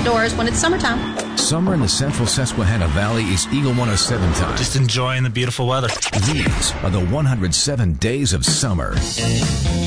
outdoors when it's summertime. Summer in the central Susquehanna Valley is Eagle 107 time. Just enjoying the beautiful weather. These are the 107 days of summer.